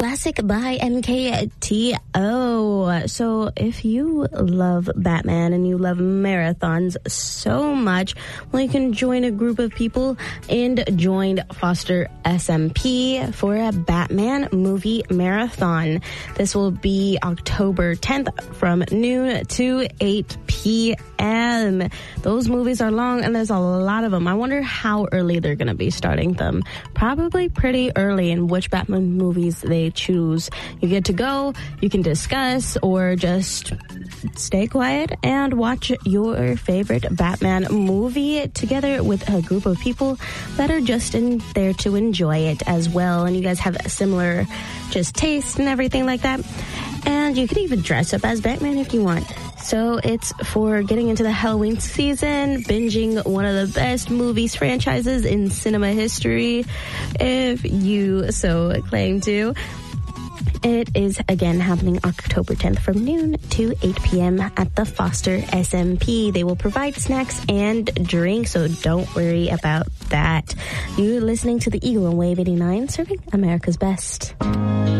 Classic by MKTO. So if you love Batman and you love marathons so much, well, you can join a group of people and join Foster SMP for a Batman movie marathon. This will be October 10th from noon to 8 p.m. Those movies are long and there's a lot of them. I wonder how early they're going to be starting them. Probably pretty early, in which Batman movies they choose. You get to go, you can discuss, or just stay quiet and watch your favorite Batman movie together with a group of people that are just in there to enjoy it as well. And you guys have similar just taste and everything like that. And you can even dress up as Batman if you want. So it's for getting into the Halloween season, binging one of the best movies franchises in cinema history, if you so claim to. It is, again, happening October 10th from noon to 8 p.m. at the Foster SMP. They will provide snacks and drinks, so don't worry about that. You're listening to the Eagle on Wave 89, serving America's best.